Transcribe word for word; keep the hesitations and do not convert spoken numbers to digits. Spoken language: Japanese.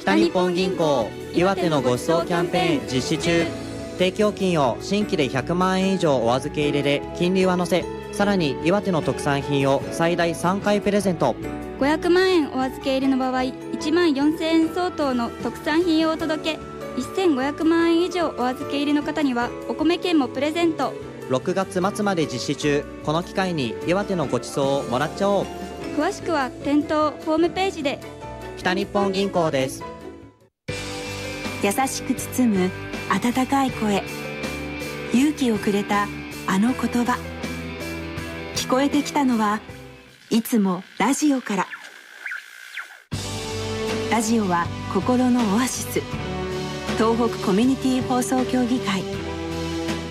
北日本銀行岩手のご馳走キャンペーン実施中。定期預金を新規でひゃくまんえん以上お預け入れで金利上乗せ、さらに岩手の特産品を最大さんかいプレゼント。 ごひゃくまんえんお預け入れの場合、いちまんよんせんえん相当の特産品をお届け。せんごひゃくまんえん以上お預け入れの方にはお米券もプレゼント。 ろくがつ末まで実施中。この機会に岩手のご馳走をもらっちゃおう。 詳しくは店頭ホームページで。 北日本銀行です。 優しく包む温かい声、勇気をくれたあの言葉、聞こえてきたのはいつもラジオから。ラジオは心のオアシス。東北コミュニティ放送協議会